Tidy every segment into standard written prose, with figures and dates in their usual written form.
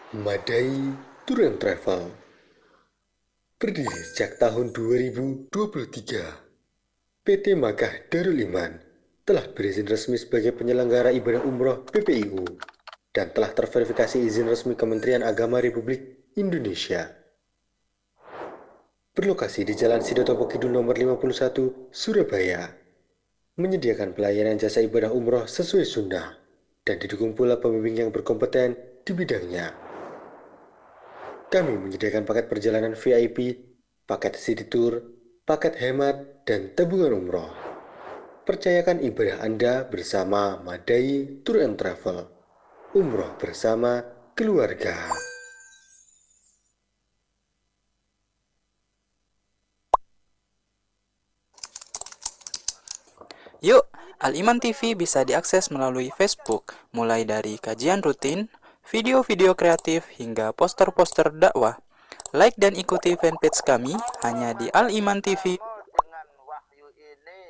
Madai Tour and Travel berdiri sejak tahun 2023. PT Makkah Darul Iman telah berizin resmi sebagai penyelenggara ibadah umroh PPIU dan telah terverifikasi izin resmi Kementerian Agama Republik Indonesia. Berlokasi di Jalan Sidotopo Kidul nomor 51, Surabaya, menyediakan pelayanan jasa ibadah umroh sesuai sunnah dan didukung pula pembimbing yang berkompeten di bidangnya. Kami menyediakan paket perjalanan VIP, paket city tour, paket hemat, dan tabungan umroh. Percayakan ibadah Anda bersama Madai Tour and Travel. Umroh bersama keluarga. Yuk, Al-Iman TV bisa diakses melalui Facebook, mulai dari kajian rutin, video-video kreatif, hingga poster-poster dakwah. Like dan ikuti fanpage kami hanya di Al-Iman TV. Dengan wahyu ini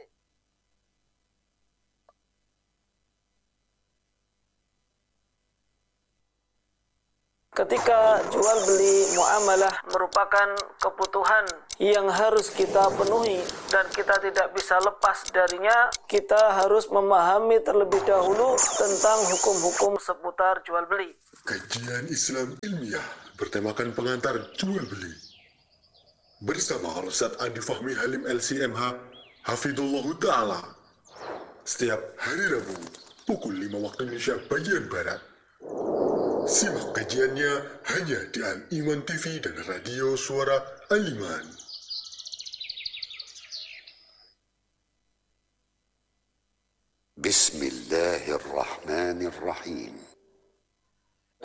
ketika jual beli muamalah merupakan kebutuhan yang harus kita penuhi dan kita tidak bisa lepas darinya, kita harus memahami terlebih dahulu tentang hukum-hukum seputar jual beli. Kajian Islam ilmiah bertemakan pengantar jual beli bersama Ustaz Andi Fahmi Halim LCMH Hafidhullahu Ta'ala setiap hari Rabu pukul 5 waktu Indonesia bagian Barat. Simak kajiannya hanya di Al-Iman TV dan Radio Suara Al-Iman. Bismillahirrahmanirrahim.